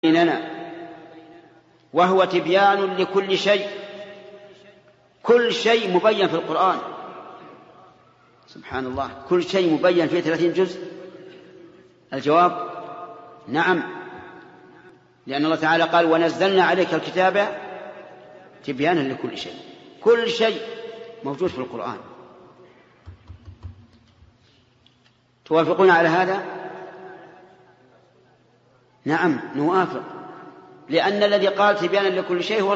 بيننا، وهو تبيان لكل شيء. كل شيء مبين في القرآن، سبحان الله، كل شيء مبين في 30 جزء. الجواب نعم، لأن الله تعالى قال ونزلنا عليك الكتاب تبيانا لكل شيء. كل شيء موجود في القرآن. توافقون على هذا؟ نعم نوافق، لأن الذي قال تبيانا لكل شيء هو